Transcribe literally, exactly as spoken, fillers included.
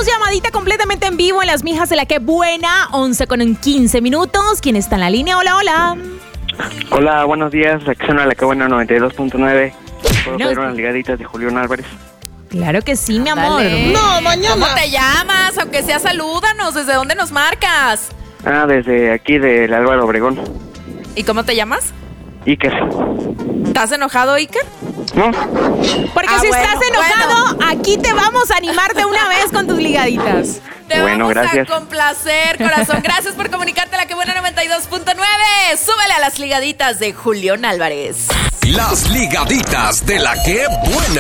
Tenemos llamadita completamente en vivo en las mijas de la que buena, once con quince minutos. ¿Quién está en la línea? Hola, hola. Hola, buenos días. Aquí suena la que buena noventa y dos punto nueve. ¿Puedo No. pedir unas ligaditas de Julián Álvarez? Claro que sí, mi amor. Dale. No, mañana. ¿Cómo te llamas? Aunque sea, salúdanos. ¿Desde dónde nos marcas? Ah, desde aquí del Álvaro Obregón. ¿Y cómo te llamas? Iker. ¿Estás enojado, Iker? ¿No? Porque Ah, si bueno, estás enojado, aquí te vamos a animar de una vez con tus ligaditas. Te Bueno, vamos gracias. a complacer, corazón. Gracias por comunicarte a la que buena noventa y dos punto nueve. Súbele a las ligaditas de Julián Álvarez. Las ligaditas de la que buena.